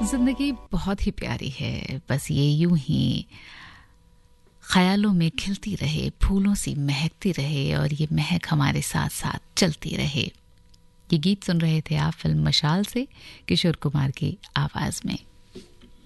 जिंदगी बहुत ही प्यारी है, बस ये यूं ही ख्यालों में खिलती रहे, फूलों सी महकती रहे और ये महक हमारे साथ साथ चलती रहे। ये गीत सुन रहे थे आप फिल्म मशाल से किशोर कुमार की आवाज में।